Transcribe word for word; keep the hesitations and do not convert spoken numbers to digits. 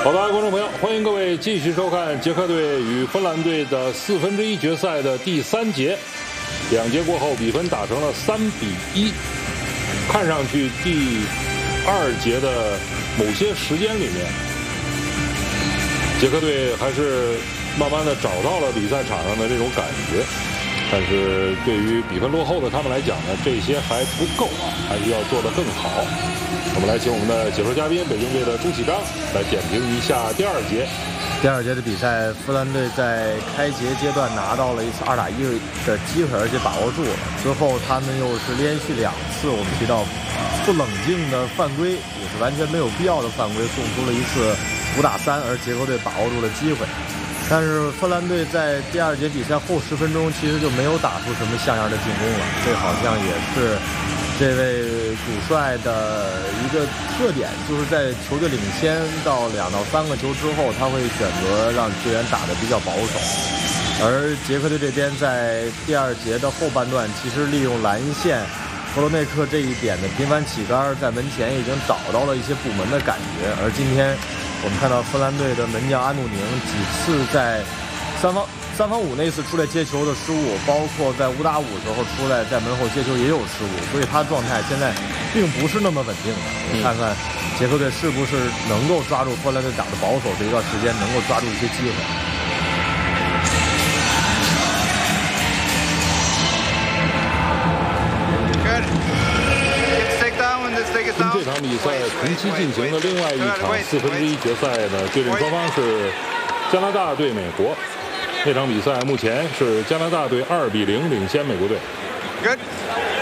好的，观众朋友，欢迎各位继续收看捷克队与芬兰队的四分之一决赛的第三节。两节过后，比分打成了三比一。看上去第二节的某些时间里面，捷克队还是慢慢的找到了比赛场上的这种感觉。但是对于比分落后的他们来讲呢，这些还不够啊，还是要做得更好。我们来请我们的解说嘉宾北京队的朱启章来点评一下第二节。 第二节的比赛，芬兰队在开节阶段拿到了一次二打一的机会，而且把握住了。之后他们又是连续两次我们提到不冷静的犯规，也是完全没有必要的犯规，送出了一次五打三，而捷克队把握住了机会。但是芬兰队在第二节比赛后十分钟其实就没有打出什么像样的进攻了，这好像也是这位主帅的一个特点，就是在球队领先到两到三个球之后，他会选择让球员打得比较保守。而捷克队这边在第二节的后半段，其实利用蓝线弗罗内克这一点的频繁起杆，在门前已经找到了一些补门的感觉。而今天我们看到芬兰队的门将安努宁几次在三防三防五那次出来接球的失误，包括在五打五时候出来在门后接球也有失误，所以他状态现在并不是那么稳定的。我们看看捷克队是不是能够抓住芬兰队打的保守这一段时间，能够抓住一些机会。 跟这场比赛同期进行的另外一场四分之一决赛呢，对阵双方是加拿大对美国。那场比赛目前是加拿大队二比零领先美国队。